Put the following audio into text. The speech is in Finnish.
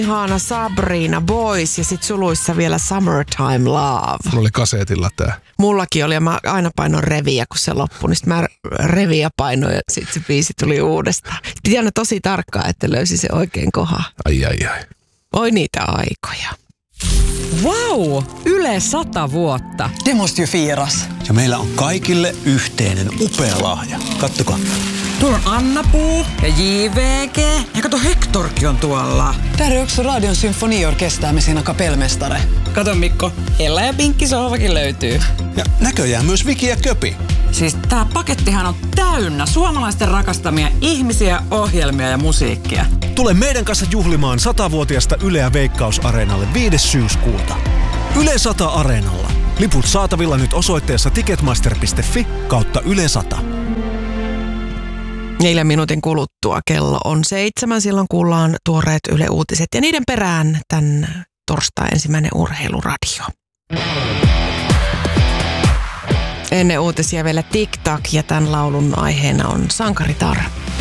Ihana Sabrina Boys ja sit suluissa vielä Summertime Love. Mulla oli kasetilla tää. Mullakin oli ja mä aina painoin reviä, kun se loppui. Niin sit mä reviä painoin ja sit se biisi tuli uudestaan. Piti aina tosi tarkkaan, että löysi se oikein kohan. Ai. Oi niitä aikoja. Wow! Yle 100 vuotta. Det måste ju firas. Ja meillä on kaikille yhteinen upea lahja. Kattokaa. Tuolla on Anna-Puu ja JVG. Ja kato, Hectorkin on tuolla. Där är också Radion symfoniorkester med sina kapellmästare. Kato Mikko, Ella ja Pinkki sohvakin löytyy. Ja näköjään myös Viki ja Köpi. Siis tää pakettihan on täynnä suomalaisten rakastamia ihmisiä, ohjelmia ja musiikkia. Tule meidän kanssa juhlimaan 100-vuotiasta Yleä Veikkaus-areenalle 5. syyskuuta. Yle 100 Areenalla. Liput saatavilla nyt osoitteessa ticketmaster.fi/Yle 100. 4 minuutin kuluttua kello on 7. Silloin kuullaan tuoreet Yle Uutiset ja niiden perään tämän torstai ensimmäinen urheiluradio. Ennen uutisia vielä TikTok ja tämän laulun aiheena on Sankaritar.